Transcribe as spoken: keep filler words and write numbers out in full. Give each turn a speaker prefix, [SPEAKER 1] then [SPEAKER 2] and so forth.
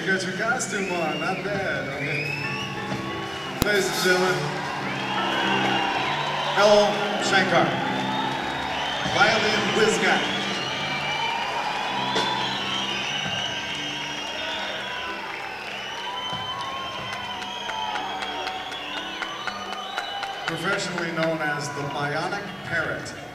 [SPEAKER 1] got your costume on, not bad. Okay. Ladies and gentlemen, L. Shankar, violin whiz guy. Professionally known as the Bionic Parrot.